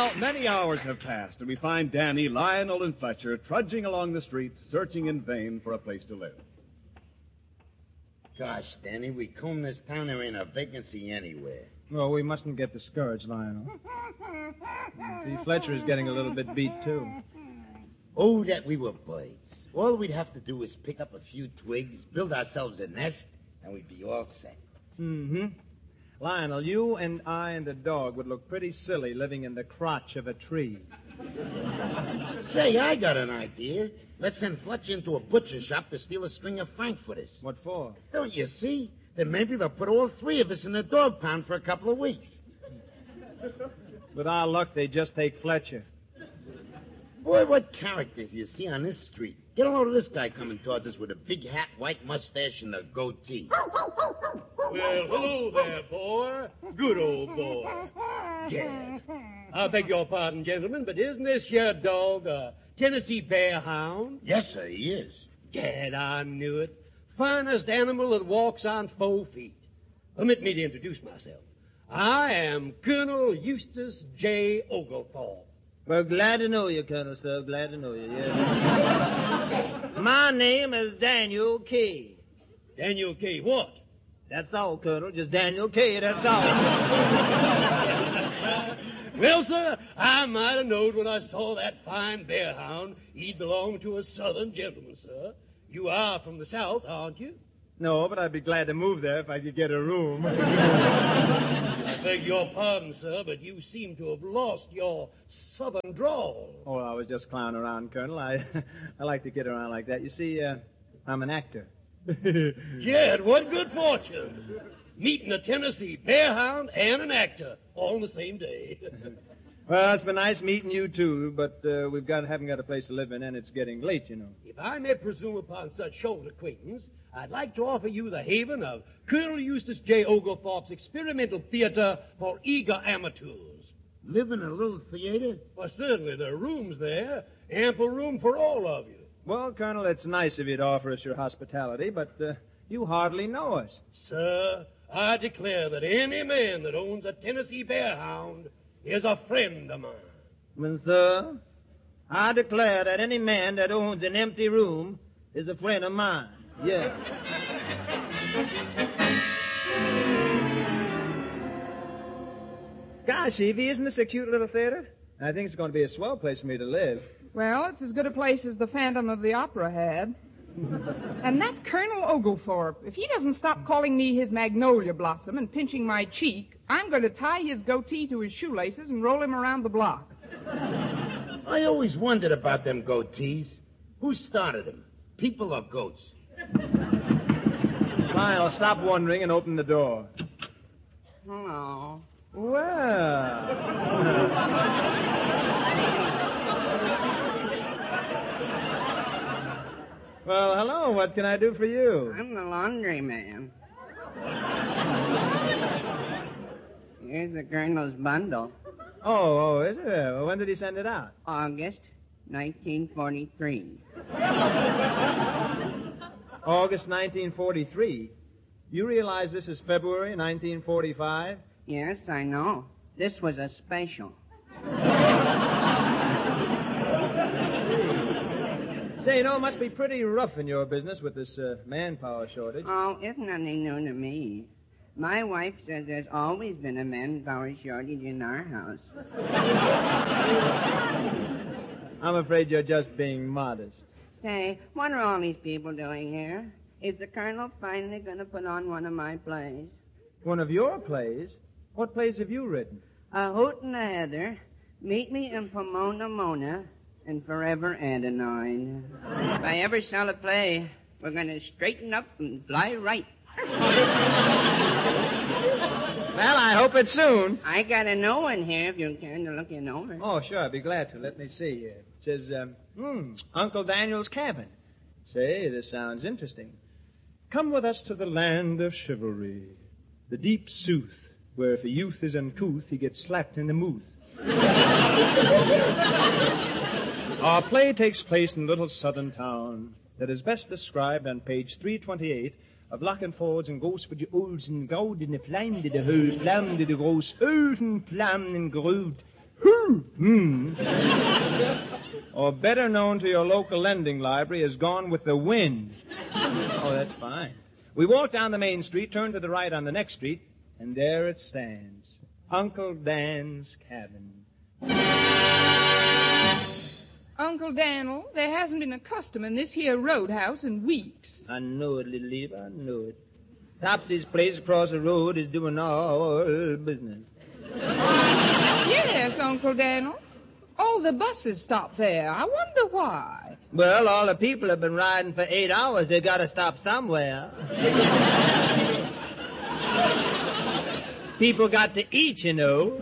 Now, many hours have passed, and we find Danny, Lionel, and Fletcher trudging along the street, searching in vain for a place to live. Gosh, Danny, we comb this town, there ain't a vacancy anywhere. Well, we mustn't get discouraged, Lionel. See, Fletcher is getting a little bit beat, too. Oh, that we were birds. All we'd have to do is pick up a few twigs, build ourselves a nest, and we'd be all set. Mm-hmm. Lionel, you and I and the dog would look pretty silly living in the crotch of a tree. Say, I got an idea. Let's send Fletcher into a butcher shop to steal a string of frankfurters. What for? Don't you see? Then maybe they'll put all three of us in a dog pound for a couple of weeks. With our luck, they just take Fletcher. Boy, what characters you see on this street. Get a load of this guy coming towards us with a big hat, white mustache, and a goatee. Well, hello there, boy. Good old boy. Gad. I beg your pardon, gentlemen, but isn't this here dog a Tennessee bear hound? Yes, sir, he is. Gad, I knew it. Finest animal that walks on 4 feet. Permit me to introduce myself. I am Colonel Eustace J. Oglethorpe. Well, glad to know you, Colonel, sir. Glad to know you, yes. My name is Daniel K. Daniel K. what? That's all, Colonel. Just Daniel K., that's all. Well, sir, I might have known when I saw that fine bear hound he'd belong to a southern gentleman, sir. You are from the South, aren't you? No, but I'd be glad to move there if I could get a room. I beg your pardon, sir, but you seem to have lost your southern drawl. Oh, I was just clowning around, Colonel. I like to get around like that. You see, I'm an actor. Gad, what good fortune. Meeting a Tennessee bear hound and an actor all in the same day. Well, it's been nice meeting you, too, but we haven't got a place to live in, and it's getting late, you know. If I may presume upon such short acquaintance, I'd like to offer you the haven of Colonel Eustace J. Oglethorpe's experimental theater for eager amateurs. Live in a little theater? Well, certainly there are rooms there, ample room for all of you. Well, Colonel, it's nice of you to offer us your hospitality, but you hardly know us. Sir, I declare that any man that owns a Tennessee bear hound is a friend of mine. Well, sir, I declare that any man that owns an empty room is a friend of mine. Yeah. Gosh, Evie, isn't this a cute little theater? I think it's going to be a swell place for me to live. Well, it's as good a place as the Phantom of the Opera had. And that Colonel Oglethorpe, if he doesn't stop calling me his magnolia blossom and pinching my cheek, I'm going to tie his goatee to his shoelaces and roll him around the block. I always wondered about them goatees. Who started them? People or goats? Lionel, stop wondering and open the door. Hello. Well. Well, hello. What can I do for you? I'm the laundry man. Here's the Colonel's bundle. Oh, is it? Well, when did he send it out? August 1943. August 1943. You realize this is February 1945? Yes, I know. This was a special. Say, you know, it must be pretty rough in your business with this manpower shortage. Oh, it's nothing new to me. My wife says there's always been a manpower shortage in our house. I'm afraid you're just being modest. Say, what are all these people doing here? Is the Colonel finally going to put on one of my plays? One of your plays? What plays have you written? A Hoot and a Heather, Meet Me in Pomona Mona, and Forever Adenine. If I ever sell a play, we're going to straighten up and fly right. Well, I hope it's soon. I got a new one here if you care to look it over. Oh, sure, I'd be glad to. Let me see. It says, Uncle Daniel's Cabin. Say, this sounds interesting. Come with us to the land of chivalry, the deep sooth, where if a youth is uncouth, he gets slapped in the mooth. Our play takes place in a little southern town that is best described on page 328 of Lachenfords and Goes for de Olsen, gouden Vlamde de Heul, Vlamde de Groos, Olsen, Vlamden Groot, Or better known to your local lending library as Gone with the Wind. Oh, that's fine. We walk down the main street, turn to the right on the next street, and there it stands. Uncle Dan's cabin. Uncle Dan'l, there hasn't been a customer in this here roadhouse in weeks. I know it, little Eva, I know it. Topsy's place across the road is doing all business. Yes, Uncle Dan'l. All the buses stop there. I wonder why. Well, all the people have been riding for 8 hours. They got to stop somewhere. People got to eat, you know.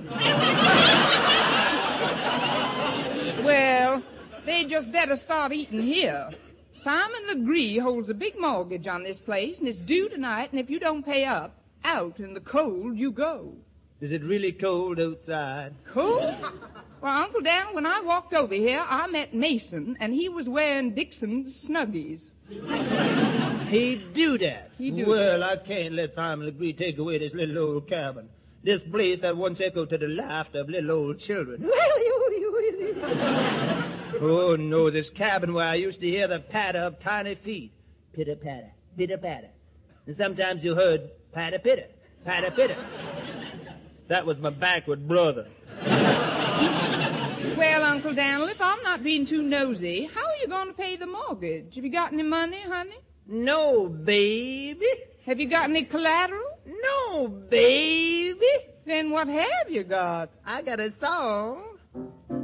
Well, they just better start eating here. Simon Legree holds a big mortgage on this place, and it's due tonight, and if you don't pay up, out in the cold you go. Is it really cold outside? Cold? Well, Uncle Dan, when I walked over here, I met Mason, and he was wearing Dixon's Snuggies. He'd do that. He'd do well, that. I can't let Simon Legree take away this little old cabin. This place that once echoed to the laughter of little old children. Oh, no, this cabin where I used to hear the patter of tiny feet. Pitter-patter, pitter-patter. And sometimes you heard patter-pitter, patter-pitter. That was my backward brother. Well, Uncle Dan'l, if I'm not being too nosy, how are you going to pay the mortgage? Have you got any money, honey? No, baby. Have you got any collateral? No, baby. Then what have you got? I got a song.